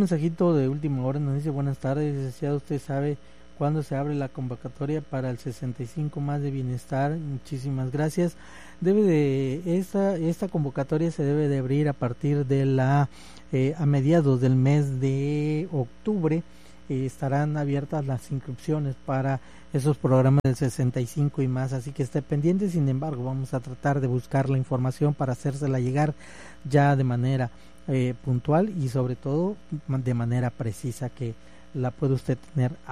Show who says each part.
Speaker 1: mensajito de última hora, nos dice: buenas tardes, licenciado, ¿usted sabe cuándo se abre la convocatoria para el 65 más de bienestar? Muchísimas gracias. Esta convocatoria se debe de abrir a partir de a mediados del mes de octubre. Estarán abiertas las inscripciones para esos programas del 65 y más, así que esté pendiente. Sin embargo, vamos a tratar de buscar la información para hacérsela llegar ya de manera puntual y sobre todo de manera precisa, que la puede usted tener